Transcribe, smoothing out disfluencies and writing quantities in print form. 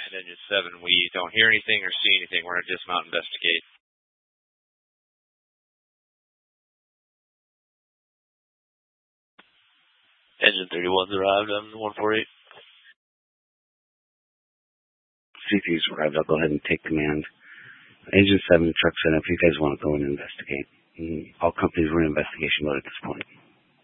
And Engine 7, we don't hear anything or see anything. We're going to dismount and investigate. Engine 31's arrived on 148. CC's arrived. I'll go ahead and take command. Engine 7, truck set up. You guys want to go and investigate. All companies were in investigation mode at this point.